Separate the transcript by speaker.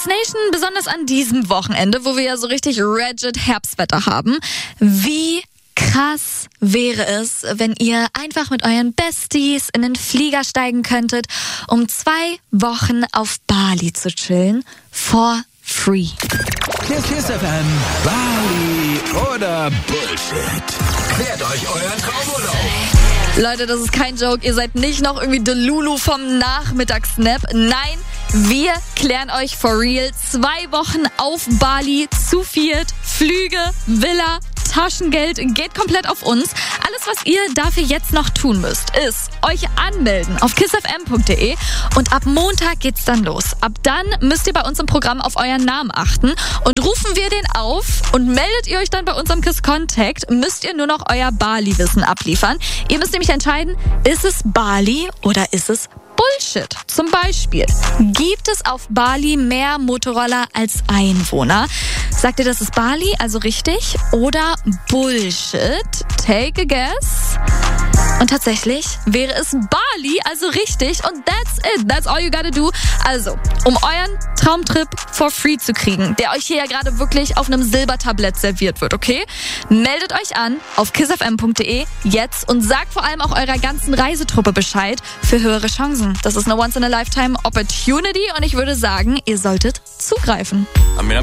Speaker 1: Kiss Nation, besonders an diesem Wochenende, wo wir ja so richtig rigid Herbstwetter haben. Wie krass wäre es, wenn ihr einfach mit euren Besties in den Flieger steigen könntet, um 2 Wochen auf Bali zu chillen, for free.
Speaker 2: Kiss FM, Bali oder Bullshit. Klärt euch euren Traumurlaub.
Speaker 1: Leute, das ist kein Joke. Ihr seid nicht noch irgendwie Delulu vom Nachmittagssnap. Nein, wir klären euch for real 2 Wochen auf Bali zu viert. Flüge, Villa, Taschengeld geht komplett auf uns. Alles, was ihr dafür jetzt noch tun müsst, ist euch anmelden auf kissfm.de und ab Montag geht's dann los. Ab dann müsst ihr bei uns im Programm auf euren Namen achten und rufen wir den auf und meldet ihr euch dann bei unserem Kiss Contact, müsst ihr nur noch euer Bali-Wissen abliefern. Ihr müsst nämlich entscheiden, ist es Bali oder ist es Bullshit? Zum Beispiel, gibt es auf Bali mehr Motorroller als Einwohner? Sagt ihr, das ist Bali, also richtig? Oder Bullshit? Take a guess. Und tatsächlich wäre es Bali, also richtig. Und that's it. That's all you gotta do. Also, um euren Traumtrip for free zu kriegen, der euch hier ja gerade wirklich auf einem Silbertablett serviert wird, okay? Meldet euch an auf kissfm.de jetzt und sagt vor allem auch eurer ganzen Reisetruppe Bescheid für höhere Chancen. Das ist eine Once-in-a-Lifetime Opportunity und ich würde sagen, ihr solltet zugreifen.